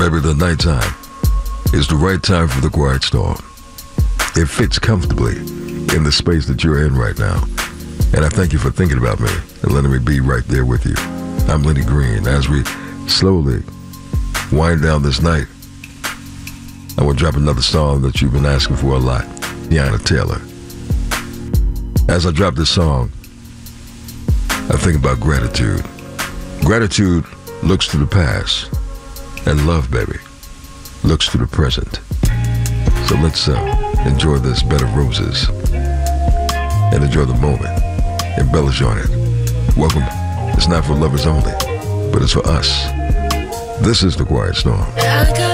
Baby, the nighttime is the right time for the quiet storm. It fits comfortably in the space that you're in right now. And I thank you for thinking about me and letting me be right there with you. I'm Lenny Green. As we slowly wind down this night, I will drop another song that you've been asking for a lot, Teyana Taylor. As I drop this song, I think about gratitude. Gratitude looks to the past, and love, baby, looks to the present. So let's enjoy this bed of roses and enjoy the moment. Embellish on it. Welcome. It's not for lovers only, but it's for us. This is The Quiet Storm.